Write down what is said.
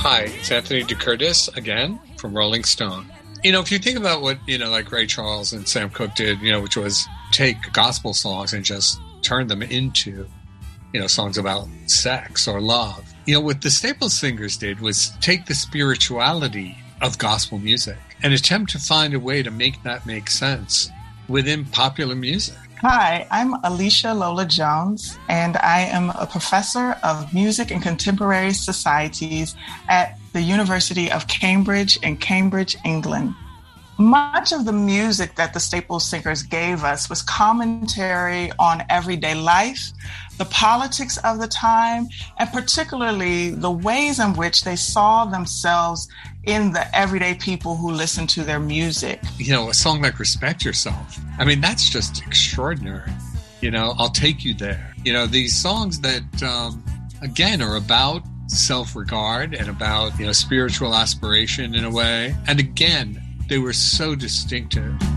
Hi, it's Anthony DeCurtis again from Rolling Stone. If you think about what, like Ray Charles and Sam Cooke did, which was take gospel songs and just turn them into, songs about sex or love. What the Staple Singers did was take the spirituality of gospel music and attempt to find a way to make that make sense within popular music. Hi, I'm Alicia Lola Jones, and I am a professor of music and contemporary societies at the University of Cambridge in Cambridge, England. Much of the music that the Staple Singers gave us was commentary on everyday life, the politics of the time, and particularly the ways in which they saw themselves in the everyday people who listened to their music. A song like Respect Yourself, that's just extraordinary. I'll Take You There. These songs that, again, are about self-regard and about, spiritual aspiration in a way. And again, they were so distinctive.